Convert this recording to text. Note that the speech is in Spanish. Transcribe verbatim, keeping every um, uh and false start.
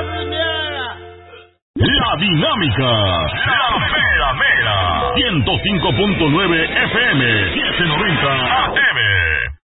La Dinámica, la mera mera, ciento cinco punto nueve F M, setecientos noventa A M.